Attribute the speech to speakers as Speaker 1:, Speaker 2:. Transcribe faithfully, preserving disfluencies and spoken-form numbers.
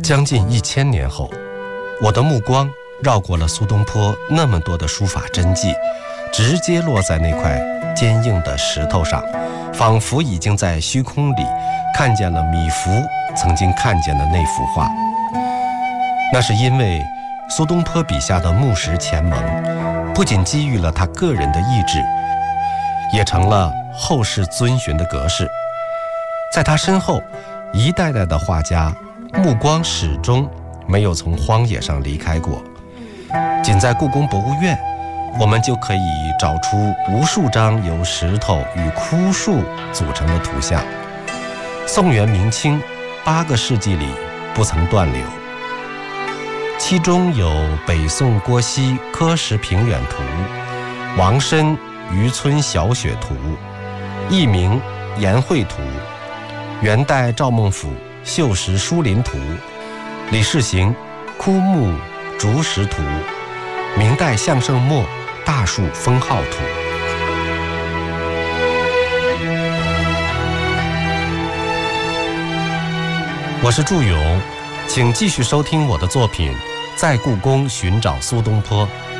Speaker 1: 将近一千年后，我的目光绕过了苏东坡那么多的书法真迹，直接落在那块坚硬的石头上，仿佛已经在虚空里看见了米芾曾经看见的那幅画。那是因为苏东坡笔下的木石前盟，不仅基于了他个人的意志，也成了后世遵循的格式。在他身后，一代代的画家目光始终没有从荒野上离开过。仅在故宫博物院，我们就可以找出无数张由石头与枯树组成的图像，宋元明清八个世纪里不曾断流。其中有北宋郭熙柯石平远图、王申渔村小雪图、佚名颜绘图、元代赵孟俯绣石疏林图、李世行枯木竹石图、明代项圣谟大树封号图。我是祝勇，请继续收听我的作品《在故宫寻找苏东坡》。